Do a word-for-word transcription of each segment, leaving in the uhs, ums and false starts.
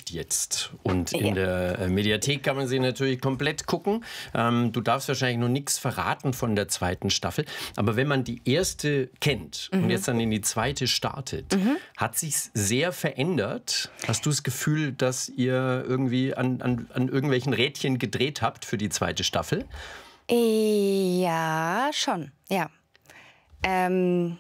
läuft jetzt. Und in Ja. der äh, Mediathek kann man sie natürlich komplett gucken. Ähm, du darfst wahrscheinlich noch nichts verraten von der zweiten Staffel. Aber wenn man die erste kennt Mhm. und jetzt dann in die zweite startet, Mhm. hat sich's sehr verändert? Hast du das Gefühl, dass ihr irgendwie an, an, an irgendwelchen Rädchen gedreht habt für die zweite Staffel? Ja, schon, ja. Ähm,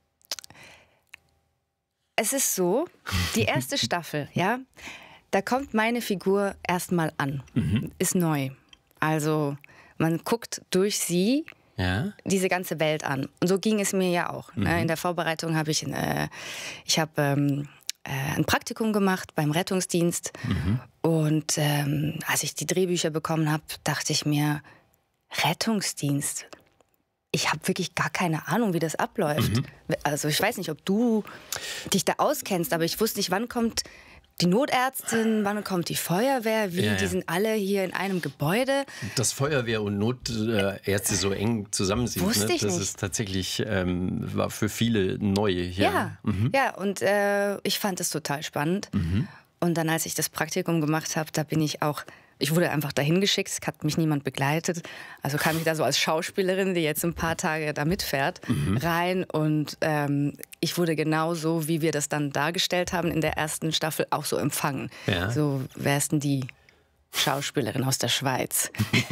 es ist so, die erste Staffel, ja, da kommt meine Figur erstmal an, Mhm. ist neu. Also man guckt durch sie Ja. diese ganze Welt an. Und so ging es mir ja auch. Mhm. Ne? In der Vorbereitung habe ich, äh, ich habe ähm, äh, ein Praktikum gemacht beim Rettungsdienst. Mhm. Und ähm, als ich die Drehbücher bekommen habe, dachte ich mir, Rettungsdienst? Ich habe wirklich gar keine Ahnung, wie das abläuft. Mhm. Also ich weiß nicht, ob du dich da auskennst, aber ich wusste nicht, wann kommt die Notärztin, wann kommt die Feuerwehr, wie, Ja, ja. die sind alle hier in einem Gebäude. Dass Feuerwehr und Notärzte so eng zusammen sind, Wusste ne? ich das nicht. ist tatsächlich, ähm, war für viele neu. Ja, Ja, Mhm. ja, und äh, ich fand es total spannend. Mhm. Und dann, als ich das Praktikum gemacht habe, da bin ich auch, ich wurde einfach dahin geschickt, es hat mich niemand begleitet. Also kam ich da so als Schauspielerin, die jetzt ein paar Tage da mitfährt, Mhm. rein. Und ähm, ich wurde genauso, wie wir das dann dargestellt haben in der ersten Staffel, auch so empfangen. Ja. So, wer ist denn die Schauspielerin aus der Schweiz?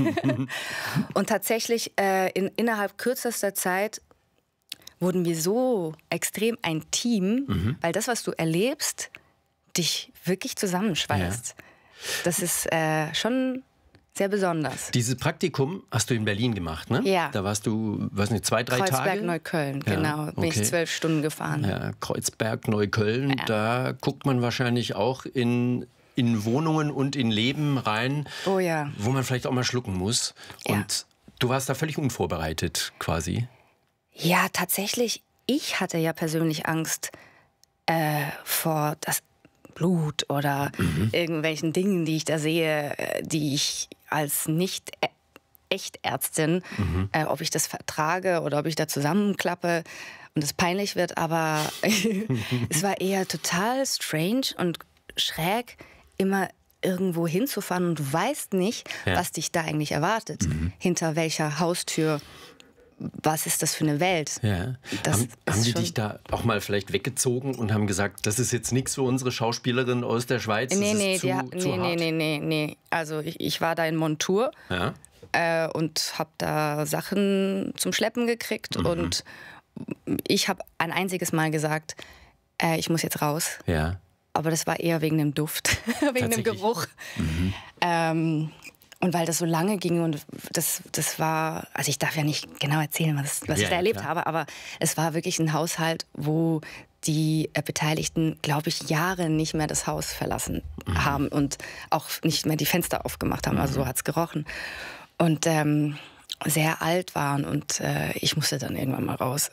Und tatsächlich, äh, in, innerhalb kürzester Zeit wurden wir so extrem ein Team, Mhm. weil das, was du erlebst, dich wirklich zusammenschweißt. Das ist äh, schon sehr besonders. Dieses Praktikum hast du in Berlin gemacht, ne? Ja. Da warst du, weiß nicht, zwei, drei Kreuzberg, Tage? Neukölln, Ja, genau. Bin okay. ich zwölf Stunden gefahren. Ja, Kreuzberg, Neukölln, Ja. da guckt man wahrscheinlich auch in, in Wohnungen und in Leben rein, Oh ja. wo man vielleicht auch mal schlucken muss. Ja. Und du warst da völlig unvorbereitet quasi. Ja, tatsächlich, ich hatte ja persönlich Angst äh, vor das Blut oder Mhm. irgendwelchen Dingen, die ich da sehe, äh, die ich als nicht ä- Echtärztin, Mhm. äh, ob ich das vertrage oder ob ich da zusammenklappe und es peinlich wird, aber es war eher total strange und schräg, immer irgendwo hinzufahren und du weißt nicht, Ja. was dich da eigentlich erwartet, hinter welcher Haustür. Was ist das für eine Welt? Ja. Das haben ist haben die schon- dich da auch mal vielleicht weggezogen und haben gesagt, das ist jetzt nichts für unsere Schauspielerin aus der Schweiz? Das Nee, ist nee, zu, die, ha- zu nee, nee, hart. nee, nee, nee. Also ich, ich war da in Montur Ja? äh, und habe da Sachen zum Schleppen gekriegt. Mhm. Und ich habe ein einziges Mal gesagt, äh, ich muss jetzt raus. Ja. Aber das war eher wegen dem Duft, wegen dem Tatsächlich? Geruch. Mhm. Ähm, und weil das so lange ging und das, das war, also ich darf ja nicht genau erzählen, was, was Ja, ich da ja, erlebt klar. habe, aber es war wirklich ein Haushalt, wo die äh, Beteiligten, glaube ich, Jahre nicht mehr das Haus verlassen Mhm. haben und auch nicht mehr die Fenster aufgemacht haben. Also so hat's gerochen. Und ähm, sehr alt waren und äh, ich musste dann irgendwann mal raus.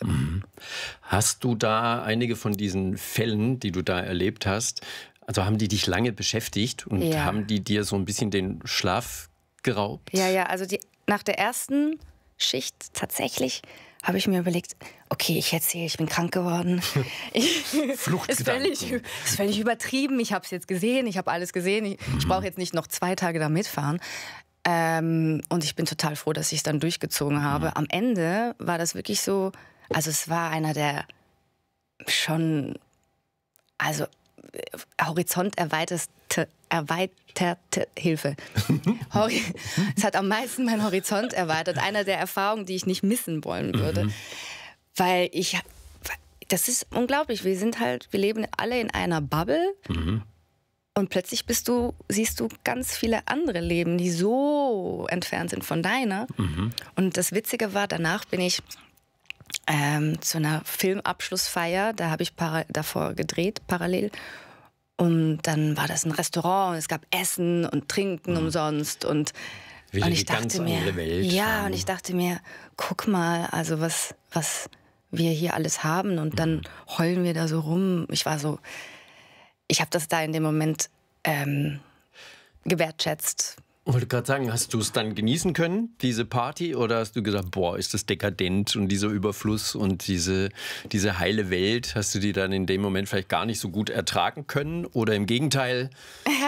Hast du da einige von diesen Fällen, die du da erlebt hast, also haben die dich lange beschäftigt und Ja. haben die dir so ein bisschen den Schlaf geraubt? Ja, ja, also die, nach der ersten Schicht tatsächlich habe ich mir überlegt, okay, ich erzähle, ich bin krank geworden. Ich, ist, Fluchtgedanken. völlig, ist völlig übertrieben. Ich habe es jetzt gesehen, ich habe alles gesehen. Ich, ich brauche jetzt nicht noch zwei Tage da mitfahren. Ähm, und ich bin total froh, dass ich es dann durchgezogen habe. Am Ende war das wirklich so, also es war einer der schon, also äh, horizont erweiterte, erweiterte Hilfe. Hori es hat am meisten meinen Horizont erweitert. Einer der Erfahrungen, die ich nicht missen wollen würde. Weil ich, das ist unglaublich. Wir sind halt, wir leben alle in einer Bubble. Mhm. Und plötzlich bist du, siehst du ganz viele andere Leben, die so entfernt sind von deiner. Mhm. Und das Witzige war, danach bin ich ähm, zu einer Filmabschlussfeier, da habe ich para davor gedreht, parallel. Und dann war das ein Restaurant, und es gab Essen und Trinken umsonst. Und, Wieder und die ich ganz dachte mir, andere Welt. ja, und ich dachte mir, guck mal, also was, was wir hier alles haben. Und dann heulen wir da so rum. Ich war so, ich habe das da in dem Moment ähm, gewertschätzt. Ich wollte gerade sagen, hast du es dann genießen können, diese Party? Oder hast du gesagt, boah, ist das dekadent und dieser Überfluss und diese, diese heile Welt, hast du die dann in dem Moment vielleicht gar nicht so gut ertragen können? Oder im Gegenteil,